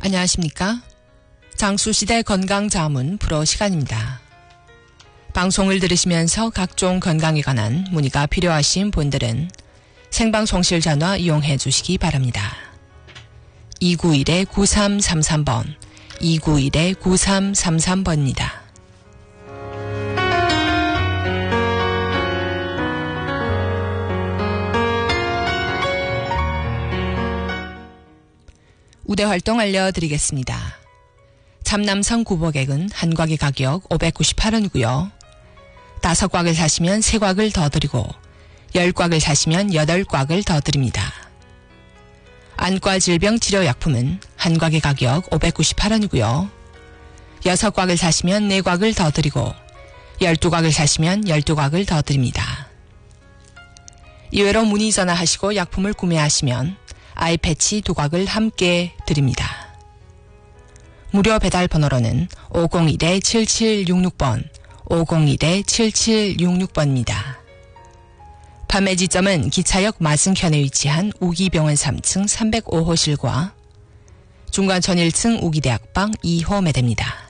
안녕하십니까? 장수시대 건강자문 프로 시간입니다. 방송을 들으시면서 각종 건강에 관한 문의가 필요하신 분들은 생방송실 전화 이용해 주시기 바랍니다. 291-9333번, 291-9333번입니다. 우대 활동 알려드리겠습니다. 참남성 구보객은 한 곽의 가격 598원이고요. 5곽을 사시면 3곽을 더 드리고 10곽을 사시면 8곽을 더 드립니다. 안과 질병 치료약품은 한 곽의 가격 598원이고요. 6곽을 사시면 4곽을 더 드리고 12곽을 사시면 12곽을 더 드립니다. 이외로 문의 전화하시고 약품을 구매하시면 아이패치 2곽을 함께 드립니다. 무료 배달 번호로는 501-7766번, 501-7766번입니다. 판매 지점은 기차역 맞은편에 위치한 우기병원 3층 305호실과 중간천 1층 우기대학방 2호 매대입니다.